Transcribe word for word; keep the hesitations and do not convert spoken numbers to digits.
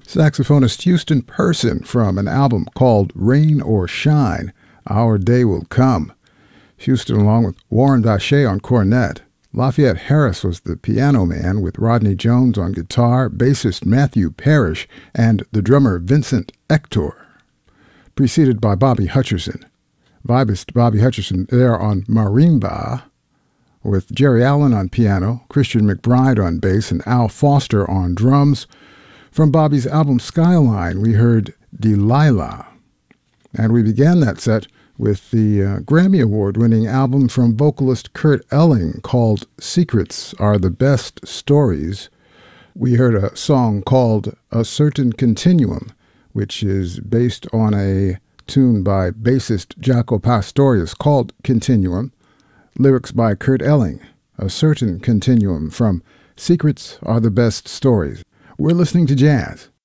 Saxophonist Houston Person from an album called Rain or Shine, Our Day Will Come. Houston along with Warren Vacher on cornet. Lafayette Harris was the piano man with Rodney Jones on guitar, bassist Matthew Parrish, and the drummer Vincent Ector. Preceded by Bobby Hutcherson. Vibist Bobby Hutcherson there on marimba, with Jerry Allen on piano, Christian McBride on bass, and Al Foster on drums. From Bobby's album Skyline, we heard Delilah. And we began that set with the uh, Grammy Award-winning album from vocalist Kurt Elling called Secrets Are the Best Stories. We heard a song called A Certain Continuum, which is based on a tune by bassist Jaco Pastorius called Continuum. Lyrics by Kurt Elling, A Certain Continuum from Secrets Are the Best Stories. We're listening to jazz